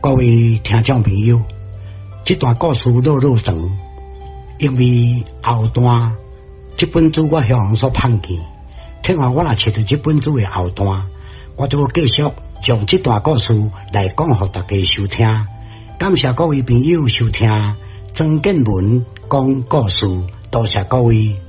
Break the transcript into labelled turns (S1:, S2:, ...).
S1: 各位听众朋友，这段故事绕绕长，因为后段这本书我向所碰见，听话我若找到这本书的后段，我就继续将这段故事来讲给大家收听。感谢各位朋友收听曾建文讲故事，多谢各位。